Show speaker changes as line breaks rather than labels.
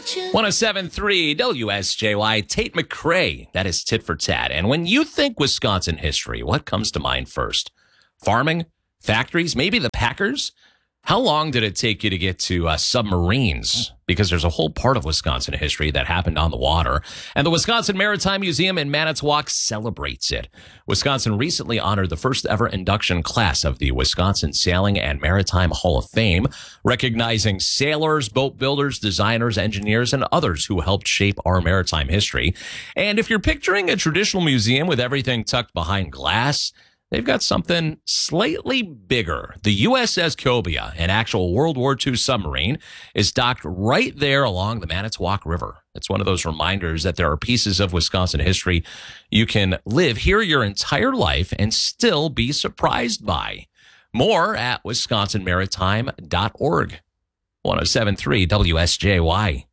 107.3 WSJY, Tate McRae. That is Tit for Tat. And when you think Wisconsin history, what comes to mind first? Farming? Factories? Maybe the Packers? How long did it take you to get to submarines? Because there's a whole part of Wisconsin history that happened on the water. And the Wisconsin Maritime Museum in Manitowoc celebrates it. Wisconsin recently honored the first ever induction class of the Wisconsin Sailing and Maritime Hall of Fame, recognizing sailors, boat builders, designers, engineers, and others who helped shape our maritime history. And if you're picturing a traditional museum with everything tucked behind glass, they've got something slightly bigger. The USS Cobia, an actual World War II submarine, is docked right there along the Manitowoc River. It's one of those reminders that there are pieces of Wisconsin history you can live here your entire life and still be surprised by. More at wisconsinmaritime.org. 107.3 WSJY.